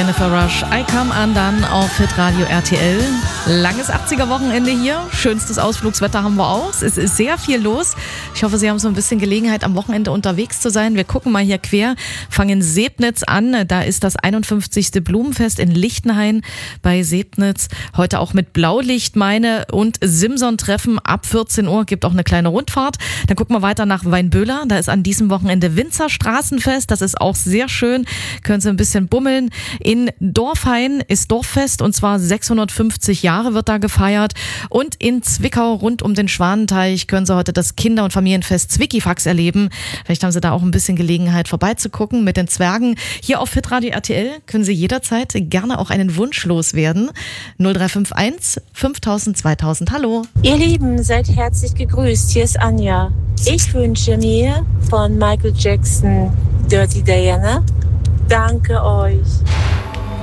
Jennifer Rush. I Come Undone auf Hitradio RTL. Langes 80er-Wochenende hier. Schönstes Ausflugswetter haben wir auch. Es ist sehr viel los. Ich hoffe, Sie haben so ein bisschen Gelegenheit, am Wochenende unterwegs zu sein. Wir gucken mal hier quer, fangen in Sebnitz an. Da ist das 51. Blumenfest in Lichtenhain bei Sebnitz. Heute auch mit Blaulichtmeine und Simson-Treffen ab 14 Uhr. Gibt auch eine kleine Rundfahrt. Dann gucken wir weiter nach Weinböhler. Da ist an diesem Wochenende Winzer Straßenfest. Das ist auch sehr schön. Können Sie ein bisschen bummeln. In Dorfhain ist Dorffest und zwar 650 Jahre wird da gefeiert. Und in Zwickau rund um den Schwanenteich können Sie heute das Kinder- und Familienfest Zwickifax erleben. Vielleicht haben Sie da auch ein bisschen Gelegenheit vorbeizugucken mit den Zwergen. Hier auf Hitradio RTL können Sie jederzeit gerne auch einen Wunsch loswerden. 0351 5000 2000. Hallo. Ihr Lieben, seid herzlich gegrüßt. Hier ist Anja. Ich wünsche mir von Michael Jackson Dirty Diana. Danke euch.